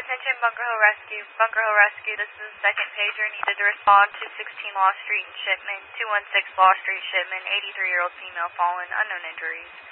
Attention Bunker Hill Rescue. Bunker Hill Rescue, this is the second pager. Needed to respond to 16 Law Street in Shipman, 216 Law Street Shipman, 83-year-old female fallen, unknown injuries.